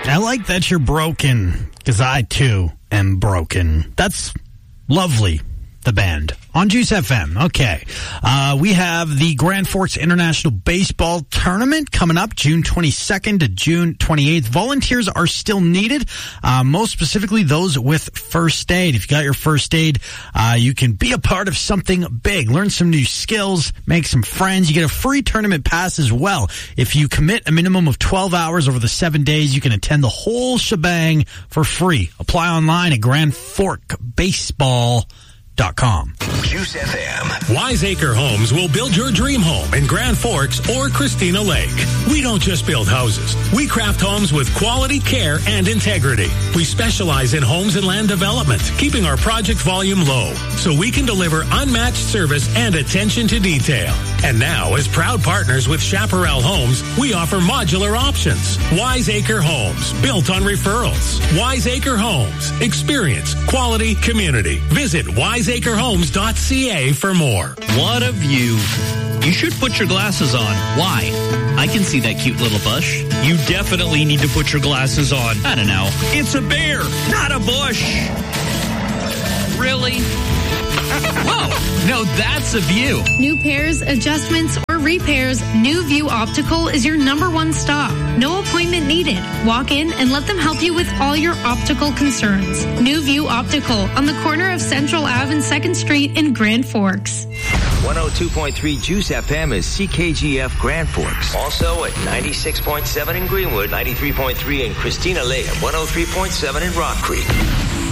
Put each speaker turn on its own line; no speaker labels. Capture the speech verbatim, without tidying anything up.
I like that you're broken, because I, too, am broken. That's lovely. The band on Juice F M. Okay. Uh, we have the Grand Forks International Baseball Tournament coming up June twenty-second to June twenty-eighth. Volunteers are still needed, uh, most specifically those with first aid. If you got your first aid, uh, you can be a part of something big, learn some new skills, make some friends. You get a free tournament pass as well. If you commit a minimum of twelve hours over the seven days, you can attend the whole shebang for free. Apply online at Grand Fork Baseball dot com.
Juice F M.
Wiseacre Homes will build your dream home in Grand Forks or Christina Lake. We don't just build houses. We craft homes with quality, care, and integrity. We specialize in homes and land development, keeping our project volume low so we can deliver unmatched service and attention to detail. And now, as proud partners with Chaparral Homes, we offer modular options. Wiseacre Homes, built on referrals. Wiseacre Homes, experience, quality, community. Visit wiseacre homes dot c a for more.
What a view. You should put your glasses on. Why? I can see that cute little bush. You definitely need to put your glasses on. I don't know. It's a bear, not a bush. Really? Whoa, no, that's a view.
New pairs, adjustments, or repairs, New View Optical is your number one stop. No appointment needed. Walk in and let them help you with all your optical concerns. New View Optical on the corner of Central Avenue and second Street in Grand Forks.
one oh two point three Juice F M is C K G F Grand Forks. Also at ninety-six point seven in Greenwood, ninety-three point three in Christina Lake, and one oh three point seven in Rock Creek.